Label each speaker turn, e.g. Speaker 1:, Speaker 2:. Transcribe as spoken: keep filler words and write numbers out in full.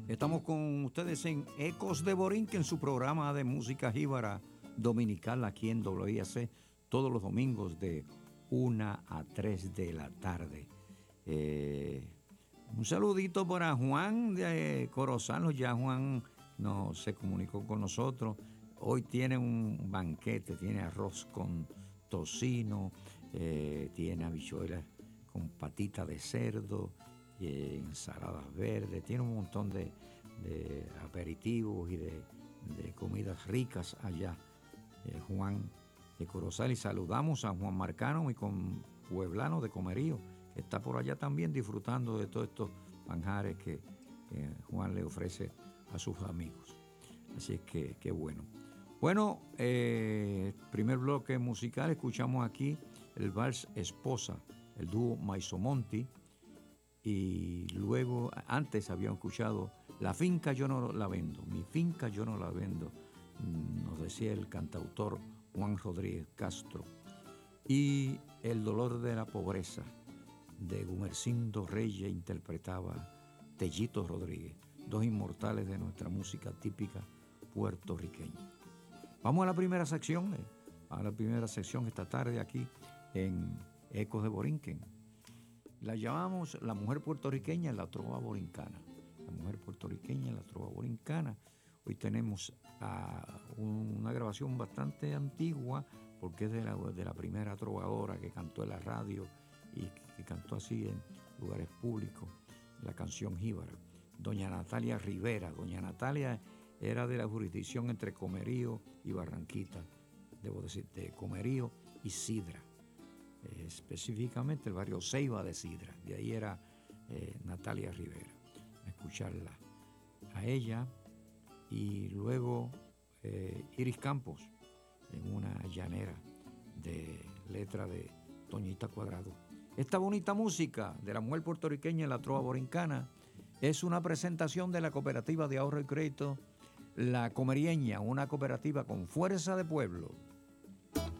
Speaker 1: Estamos con ustedes en Ecos de Borinquen, en su programa de música jíbara dominical aquí en W I A C, todos los domingos de una a tres de la tarde. Eh, un saludito para Juan de Corozal. Ya Juan no se comunicó con nosotros. Hoy tiene un banquete, tiene arroz con tocino, eh, tiene habichuelas con patita de cerdo, eh, ensaladas verdes, tiene un montón de, de aperitivos y de, de comidas ricas allá, eh, Juan de Corozal. Y saludamos a Juan Marcano, mi pueblano de Comerío, que está por allá también disfrutando de todos estos manjares que eh, Juan le ofrece a sus amigos. Así es que, qué bueno. Bueno, eh, primer bloque musical, escuchamos aquí el vals Esposa, el dúo Maisomonti, y luego, antes habíamos escuchado La finca yo no la vendo, mi finca yo no la vendo, nos decía el cantautor Juan Rodríguez Castro, y El dolor de la pobreza, de Gumercindo Reyes, interpretaba Tellito Rodríguez, dos inmortales de nuestra música típica puertorriqueña. Vamos a la primera sección, eh, a la primera sección esta tarde aquí en Ecos de Borinquen. La llamamos La mujer puertorriqueña en la trova borincana. La mujer puertorriqueña en la trova borincana. Hoy tenemos uh, una grabación bastante antigua, porque es de la, de la primera trovadora que cantó en la radio y que cantó así en lugares públicos, la canción jíbara. Doña Natalia Rivera. Doña Natalia era de la jurisdicción entre Comerío y Barranquita, debo decir, de Comerío y Sidra. Eh, específicamente el barrio Ceiba de Sidra, de ahí era eh, Natalia Rivera. A escucharla a ella, y luego eh, Iris Campos en una llanera de letra de Toñita Cuadrado. Esta bonita música de la mujer puertorriqueña en la trova borincana es una presentación de la Cooperativa de Ahorro y Crédito La Comerieña, una cooperativa con fuerza de pueblo.